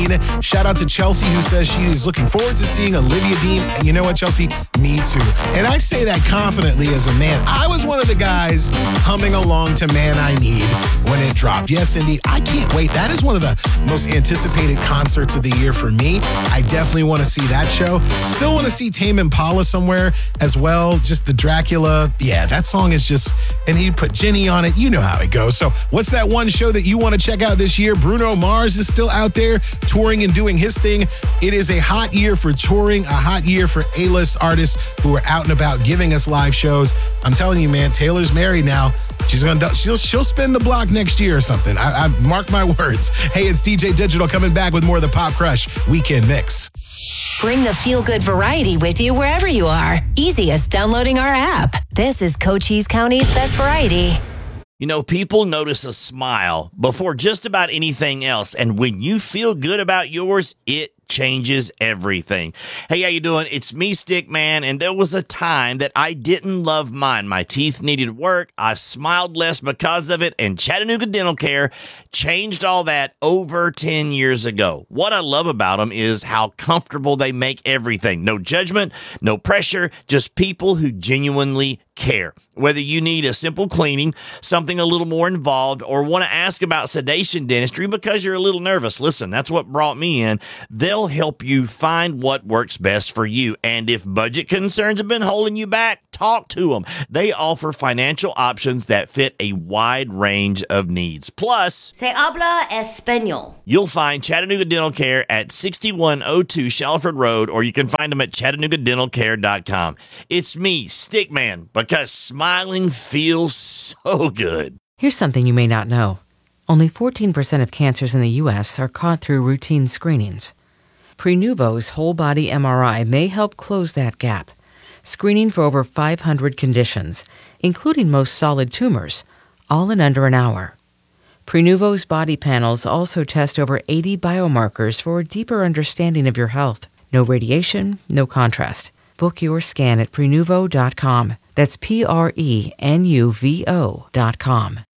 Queen. Shout out to Chelsea, who says she is looking forward to seeing Olivia Dean. And you know what, Chelsea? Me too. And I say that confidently as a man. I was one of the guys humming along to Man I Need when it dropped. Yes, indeed. I can't wait. That is one of the most anticipated concerts of the year for me. I definitely want to see that show. Still want to see Tame Impala somewhere as well. Just the Dracula. Yeah, that song is just, and he put Ginny on it. You know how it goes. So what's that one show that you want to check out this year? Bruno Mars is still out there touring and doing his thing. It is a hot year for touring, a hot year for A-list artists who are out and about giving us live shows. I'm telling you, man, Taylor's married now. She'll spin the block next year or something. I mark my words. Hey, it's DJ Digital coming back with more of the Pop Crush Weekend Mix. Bring the feel-good variety with you wherever you are. Easiest downloading our app. This is Cochise County's best variety. You know, people notice a smile before just about anything else. And when you feel good about yours, it changes everything. Hey, how you doing? It's me, Stickman, and there was a time that I didn't love mine. My teeth needed work. I smiled less because of it, and Chattanooga Dental Care changed all that over 10 years ago. What I love about them is how comfortable they make everything. No judgment, no pressure, just people who genuinely care. Whether you need a simple cleaning, something a little more involved, or want to ask about sedation dentistry because you're a little nervous, listen, that's what brought me in. They'll help you find what works best for you. And if budget concerns have been holding you back, talk to them. They offer financial options that fit a wide range of needs. Plus, Se habla español. You'll find Chattanooga Dental Care at 6102 Shalford Road, or you can find them at ChattanoogaDentalCare.com. It's me, Stickman, because smiling feels so good. Here's something you may not know. Only 14% of cancers in the U.S. are caught through routine screenings. Prenuvo's whole-body MRI may help close that gap, screening for over 500 conditions, including most solid tumors, all in under an hour. Prenuvo's body panels also test over 80 biomarkers for a deeper understanding of your health. No radiation, no contrast. Book your scan at Prenuvo.com. That's Prenuvo.com.